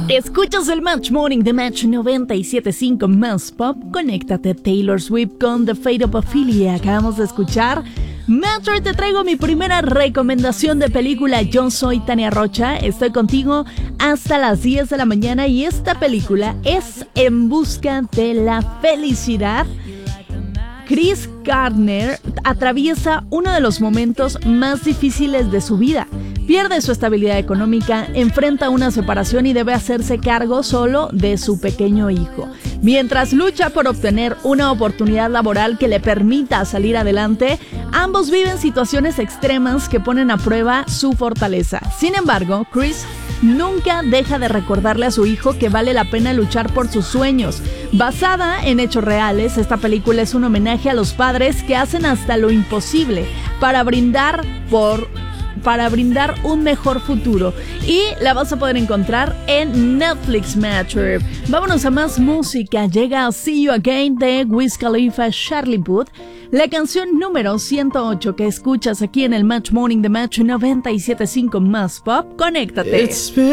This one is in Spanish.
Escuchas el Match Morning de Match 97.5 Más Pop. Conéctate. Taylor Swift con The Fate of Ophelia. Acabamos de escuchar. Match, hoy te traigo mi primera recomendación de película. Yo soy Tania Rocha. Estoy contigo hasta las 10 de la mañana y esta película es En busca de la felicidad. Chris Gardner atraviesa uno de los momentos más difíciles de su vida. Pierde su estabilidad económica, enfrenta una separación y debe hacerse cargo solo de su pequeño hijo. Mientras lucha por obtener una oportunidad laboral que le permita salir adelante, ambos viven situaciones extremas que ponen a prueba su fortaleza. Sin embargo, Chris nunca deja de recordarle a su hijo que vale la pena luchar por sus sueños. Basada en hechos reales, esta película es un homenaje a los padres que hacen hasta lo imposible para brindar un mejor futuro, y la vas a poder encontrar en Netflix. Match. Vámonos a más música. Llega See You Again de Wiz Khalifa, Charlie Puth, la canción número 108 que escuchas aquí en el Match Morning de Match 97.5 Más Pop. Conéctate.